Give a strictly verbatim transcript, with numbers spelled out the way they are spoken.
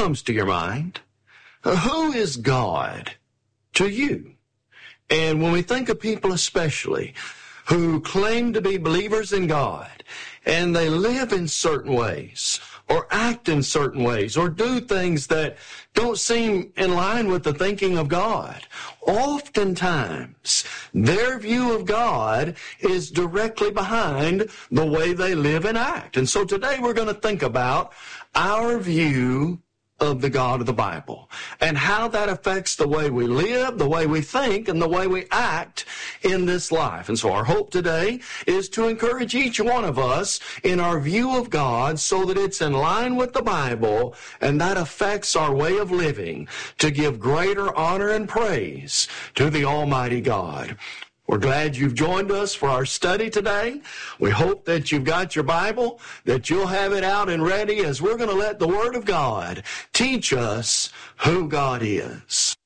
comes to your mind? Who is God to you? And when we think of people especially who claim to be believers in God, and they live in certain ways, or act in certain ways, or do things that don't seem in line with the thinking of God, oftentimes their view of God is directly behind the way they live and act. And so today we're going to think about our view of the God of the Bible and how that affects the way we live, the way we think, and the way we act in this life. And so our hope today is to encourage each one of us in our view of God so that it's in line with the Bible and that affects our way of living to give greater honor and praise to the Almighty God. We're glad you've joined us for our study today. We hope that you've got your Bible, that you'll have it out and ready as we're going to let the Word of God teach us who God is.